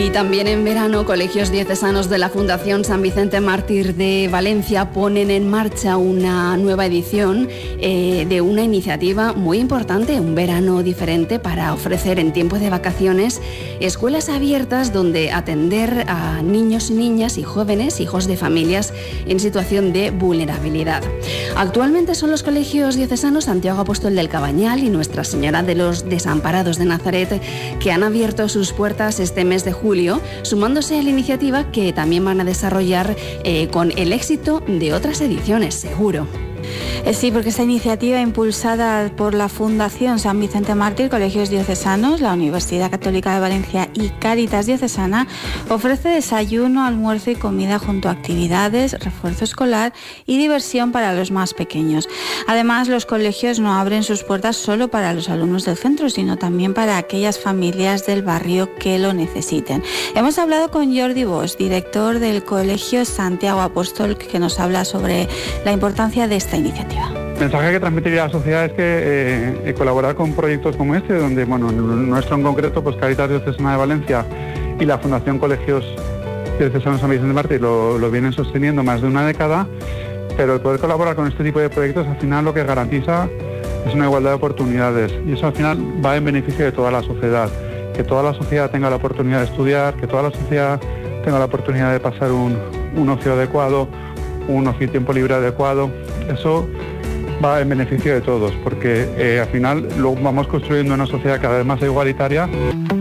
Y también en verano, colegios diocesanos de la Fundación San Vicente Mártir de Valencia ponen en marcha una nueva edición de una iniciativa muy importante, un verano diferente, para ofrecer en tiempo de vacaciones escuelas abiertas donde atender a niños y niñas y jóvenes, hijos de familias en situación de vulnerabilidad. Actualmente son los colegios diocesanos Santiago Apóstol del Cabañal y Nuestra Señora de los Desamparados de Nazaret que han abierto sus puertas este mes de julio, sumándose a la iniciativa que también van a desarrollar con el éxito de otras ediciones, seguro. Sí, porque esta iniciativa impulsada por la Fundación San Vicente Mártir, Colegios Diocesanos, la Universidad Católica de Valencia y Cáritas Diocesana ofrece desayuno, almuerzo y comida junto a actividades, refuerzo escolar y diversión para los más pequeños. Además, los colegios no abren sus puertas solo para los alumnos del centro, sino también para aquellas familias del barrio que lo necesiten. Hemos hablado con Jordi Bosch, director del Colegio Santiago Apóstol, que nos habla sobre la importancia de esta iniciativa. El mensaje que transmitiría a la sociedad es que colaborar con proyectos como este, donde, nuestro en concreto, pues Cáritas Diocesana de Valencia y la Fundación Colegios Diocesanos San Vicente Mártir lo vienen sosteniendo más de una década, pero el poder colaborar con este tipo de proyectos al final lo que garantiza es una igualdad de oportunidades y eso al final va en beneficio de toda la sociedad, que toda la sociedad tenga la oportunidad de estudiar, que toda la sociedad tenga la oportunidad de pasar un ocio adecuado, un ocio y tiempo libre adecuado. Eso va en beneficio de todos, porque al final luego vamos construyendo una sociedad cada vez más igualitaria.